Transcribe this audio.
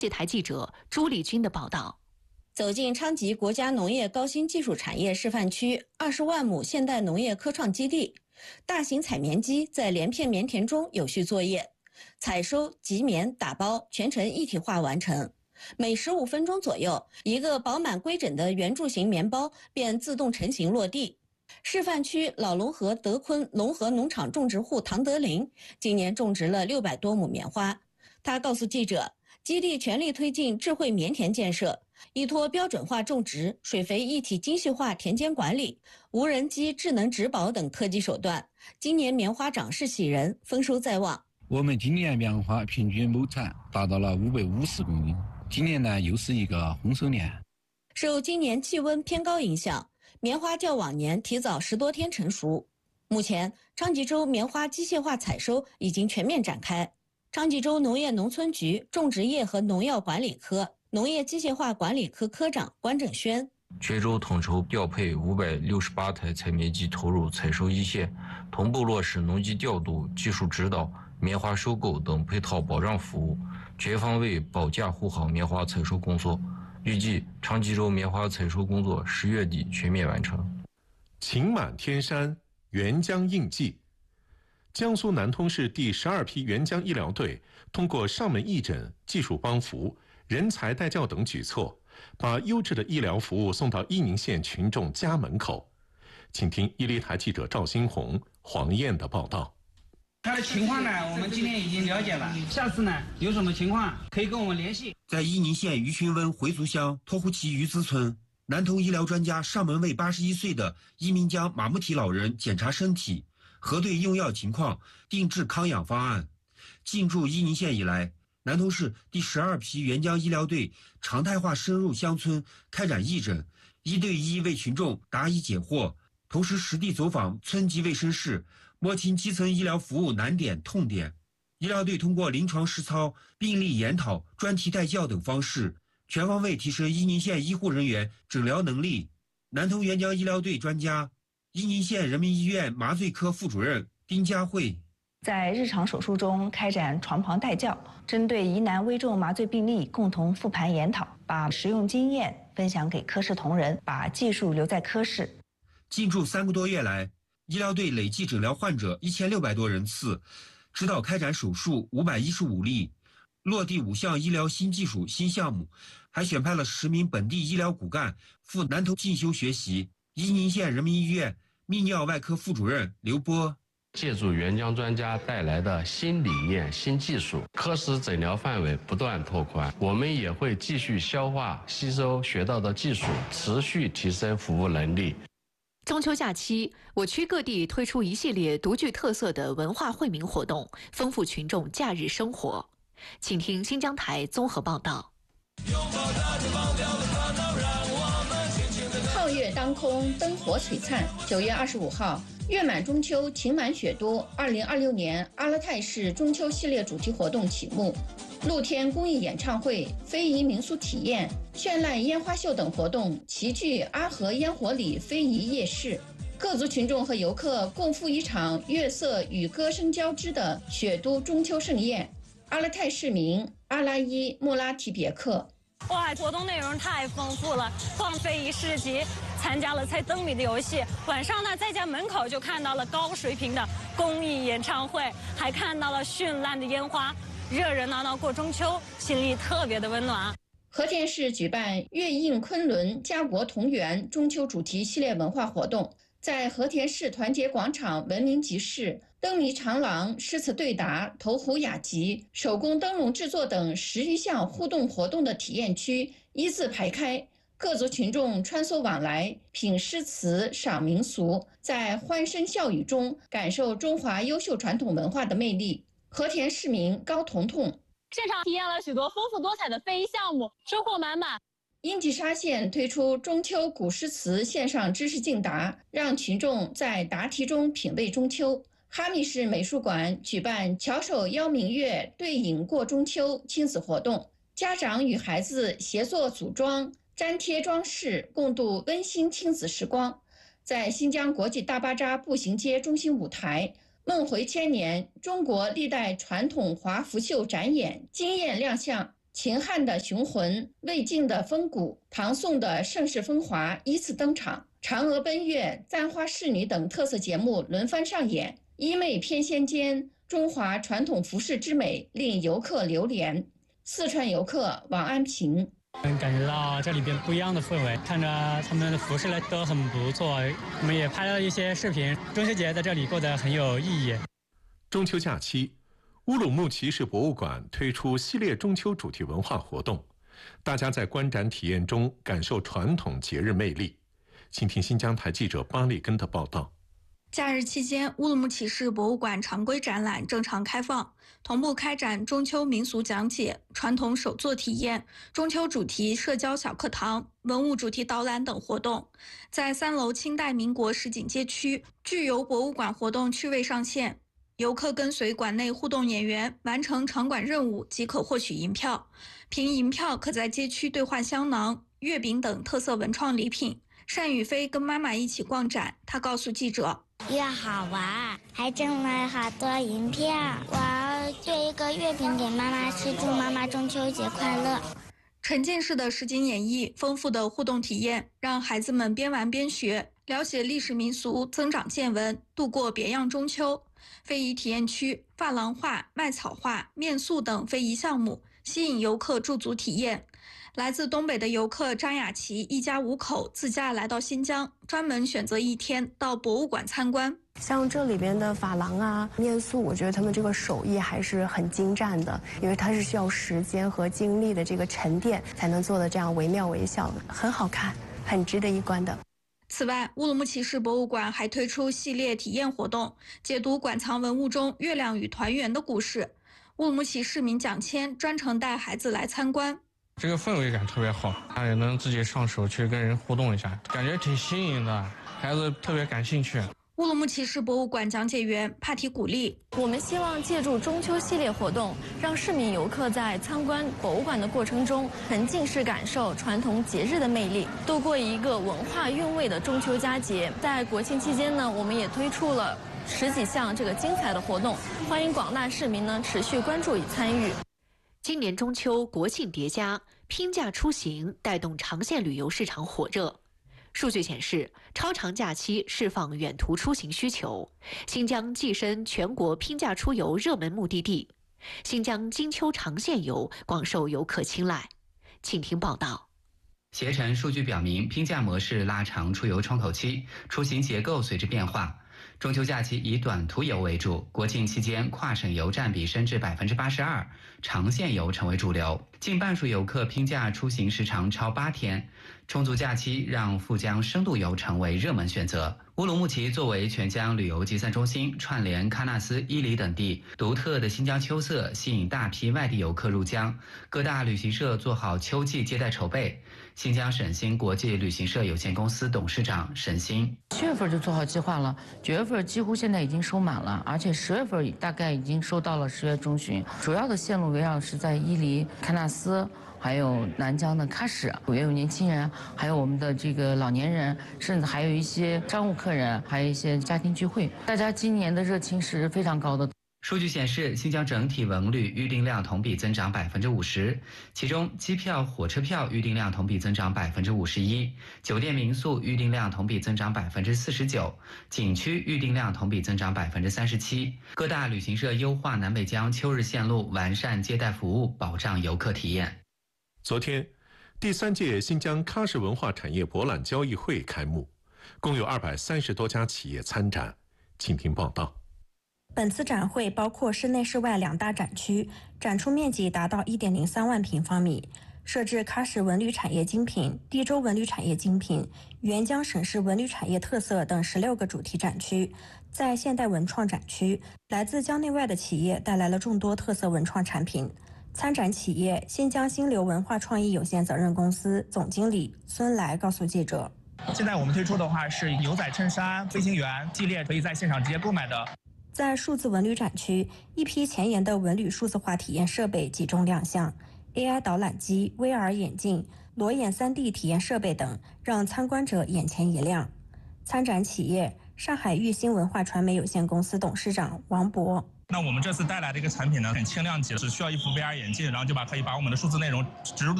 这台记者朱丽君的报道。 走进昌吉国家农业高新技术产业示范区20万亩现代农业科创基地，大型采棉机在连片棉田中有序作业，采收、集棉、打包全程一体化完成。每15分钟左右，一个饱满规整的圆柱形棉包便自动成型落地。示范区老龙河德坤龙河农场种植户唐德林今年种植了600多亩棉花。他告诉记者，基地全力推进智慧棉田建设，依托标准化种植、水肥一体精细化田间管理、无人机智能植保等科技手段，今年棉花长势喜人，丰收在望。 我们今年棉花平均亩产达到了550公斤。今年呢，又是一个丰收年。 受今年气温偏高影响，棉花较往年提早10多天成熟。目前，昌吉州棉花机械化采收已经全面展开。昌吉州农业农村局种植业和农药管理科农业机械化管理科科长关正轩， 全州统筹调配568台采棉机投入采收一线，同步落实农机调度、技术指导、棉花收购等配套保障服务，全方位保驾护航棉花采收工作。预计昌吉州棉花采收工作10月底全面完成。 晴满天山，援疆应季。江苏南通市第12批援疆医疗队通过上门义诊、技术帮扶、人才带教等举措，把优质的医疗服务送到伊宁县群众家门口。请听伊犁台记者赵新红、黄燕的报道。 他的情况呢，我们今天已经了解了。下次呢，有什么情况可以跟我们联系。 在伊宁县于群温回族乡托湖旗鱼资村，南通医疗专家上门为81岁的伊民江马木提老人检查身体，核对用药情况，定制康养方案。进驻伊宁县以来，南通市第12批援疆医疗队常态化深入乡村开展义诊，1对1为群众答疑解惑，同时实地走访村级卫生室，摸清基层医疗服务难点痛点。医疗队通过临床实操、病例研讨、专题带教等方式，全方位提升伊宁县医护人员诊疗能力。南通援疆医疗队专家、伊宁县人民医院麻醉科副主任丁佳慧， 在日常手术中开展床旁带教，针对疑难危重麻醉病例共同复盘研讨，把实用经验分享给科室同仁，把技术留在科室。 进驻3个多月来，医疗队累计诊疗患者1600多人次，指导开展手术515例，落地5项医疗新技术新项目，还选派了10名本地医疗骨干赴南通进修学习。伊宁县人民医院泌尿外科副主任刘波， 借助援疆专家带来的新理念、新技术，科室诊疗范围不断拓宽。我们也会继续消化吸收学到的技术，持续提升服务能力。 中秋假期，我区各地推出一系列独具特色的文化惠民活动，丰富群众假日生活。请听新疆台综合报道。 皓月当空，灯火璀璨。9月25号，月满中秋，晴满雪多。2026年阿勒泰市中秋系列主题活动启幕，露天公益演唱会、非遗民俗体验、绚烂烟花秀等活动齐聚阿河烟火里非遗夜市。各族群众和游客共赴一场月色与歌声交织的雪都中秋盛宴。阿勒泰市民阿拉伊莫拉提别克。 哇，活动内容太丰富了，逛非遗市集，参加了猜灯谜的游戏，晚上呢在家门口就看到了高水平的公益演唱会，还看到了绚烂的烟花，热热闹闹过中秋，心里特别的温暖。 和田市举办月映昆仑家国同源中秋主题系列文化活动，在和田市团结广场文明集市、灯谜长廊、诗词对答、投壶雅集、手工灯笼制作等10余项互动活动的体验区一字排开，各族群众穿梭往来，品诗词、赏民俗，在欢声笑语中感受中华优秀传统文化的魅力。和田市民高彤彤， 现场体验了许多丰富多彩的非遗项目，收获满满。 英吉沙县推出中秋古诗词线上知识竞答，让群众在答题中品味中秋。哈密市美术馆举办巧手邀明月，对影过中秋亲子活动，家长与孩子协作组装、粘贴装饰，共度温馨亲子时光。在新疆国际大巴扎步行街中心舞台，梦回千年中国历代传统华服秀展演惊艳亮相， 秦汉的雄浑、魏晋的风骨、唐宋的盛世风华依次登场，嫦娥奔月、簪花仕女等特色节目轮番上演，衣袂翩跹间，中华传统服饰之美令游客流连。四川游客王安平。 感觉到这里边不一样的氛围，看着他们的服饰都很不错，我们也拍了一些视频。中秋节在这里过得很有意义。 中秋假期，乌鲁木齐市博物馆推出系列中秋主题文化活动，大家在观展体验中感受传统节日魅力。请听新疆台记者巴里根的报道。 假日期间，乌鲁木齐市博物馆常规展览正常开放，同步开展中秋民俗讲解、传统手作体验、中秋主题社交小课堂、文物主题导览等活动。在3楼清代民国实景街区，具有博物馆活动趣味上线，游客跟随馆内互动演员完成场馆任务即可获取银票，凭银票可在街区兑换香囊、月饼等特色文创礼品。单宇飞跟妈妈一起逛展，她告诉记者： 越好玩，还挣了好多银票。我要做一个月饼给妈妈吃，祝妈妈中秋节快乐。 沉浸式的实景演绎，丰富的互动体验，让孩子们边玩边学，了解历史民俗，增长见闻，度过别样中秋。非遗体验区、珐琅画、麦草画、面塑等非遗项目吸引游客驻足体验。来自东北的游客张雅琪一家5口自驾来到新疆，专门选择1天到博物馆参观。 像这里边的珐琅啊、面塑，我觉得他们这个手艺还是很精湛的，因为它是需要时间和精力的这个沉淀才能做的这样惟妙惟肖的，很好看，很值得一观的。 此外，乌鲁木齐市博物馆还推出系列体验活动，解读馆藏文物中月亮与团圆的故事。乌鲁木齐市民蒋谦专程带孩子来参观。 这个氛围感特别好，他也能自己上手去跟人互动一下，感觉挺新颖的，孩子特别感兴趣。 乌鲁木齐市博物馆讲解员帕提古丽： 我们希望借助中秋系列活动，让市民游客在参观博物馆的过程中，沉浸式感受传统节日的魅力，度过一个文化韵味的中秋佳节。在国庆期间呢，我们也推出了10几项这个精彩的活动，欢迎广大市民呢持续关注与参与。 今年中秋国庆叠加，拼假出行带动长线旅游市场火热。数据显示，超长假期释放远途出行需求，新疆跻身全国拼假出游热门目的地。新疆金秋长线游广受游客青睐。请听报道。 携程数据表明，拼假模式拉长出游窗口期，出行结构随之变化。中秋假期以短途游为主，国庆期间跨省游占比升至82%，长线游成为主流。近半数游客拼假出行时长超8天，充足假期让赴疆深度游成为热门选择。乌鲁木齐作为全疆旅游集散中心，串联喀纳斯、伊犁等地，独特的新疆秋色吸引大批外地游客入疆。各大旅行社做好秋季接待筹备。新疆省新国际旅行社有限公司董事长沈鑫 ：7月份就做好计划了，9月份几乎现在已经收满了，而且10月份大概已经收到了10月中旬。主要的线路围绕是在伊犁、喀纳斯，还有南疆的喀什，也有年轻人，还有我们的这个老年人，甚至还有一些商务客人，还有一些家庭聚会。大家今年的热情是非常高的。 数据显示，新疆整体文旅预订量同比增长50%，其中机票、火车票预订量同比增长51%，酒店民宿预订量同比增长49%，景区预订量同比增长37%。各大旅行社优化南北疆秋日线路，完善接待服务，保障游客体验。 昨天，第3届新疆喀什文化产业博览交易会开幕，共有230多家企业参展。请听报道。 本次展会包括室内室外2大展区，展出面积达到 1.03 万平方米，设置喀什文旅产业精品、地州文旅产业精品、沅江省市文旅产业特色等16个主题展区。在现代文创展区，来自疆内外的企业带来了众多特色文创产品。参展企业新疆新流文化创意有限责任公司总经理孙来告诉记者： 现在我们推出的话是牛仔衬衫、飞行员系列，可以在现场直接购买的。 在数字文旅展区，一批前沿的文旅数字化体验设备集中亮相 ，AI 导览机、VR 眼镜、裸眼3D 体验设备等，让参观者眼前一亮。参展企业上海玉兴文化传媒有限公司董事长王博： 那我们这次带来的一个产品呢，很轻量级，只需要一副 VR 眼镜，然后就可以把我们的数字内容植入